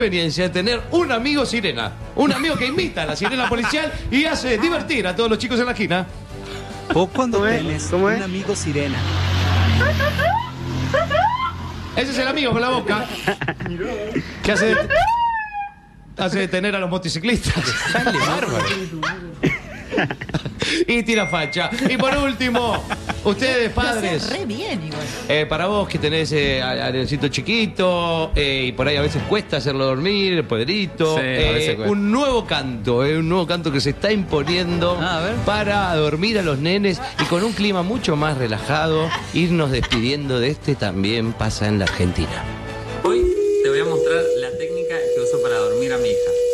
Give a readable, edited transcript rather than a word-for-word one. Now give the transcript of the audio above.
experiencia de tener un amigo sirena, un amigo que imita a la sirena policial y hace divertir a todos los chicos en la esquina. Vos cuando tenés ¿Cómo es? un amigo sirena. Ese es el amigo con la boca que hace detener a los motociclistas. Dale, bárbaro. Y tira facha. Y por último, ustedes padres, Re bien igual. para vos que tenés al nencito chiquito y por ahí a veces cuesta hacerlo dormir, el poderito, Sí, a veces cuesta. un nuevo canto que se está imponiendo A ver. para dormir a los nenes y con un clima mucho más relajado, irnos despidiendo de este también pasa en la Argentina. Hoy te voy a mostrar la técnica que uso para dormir a mi hija.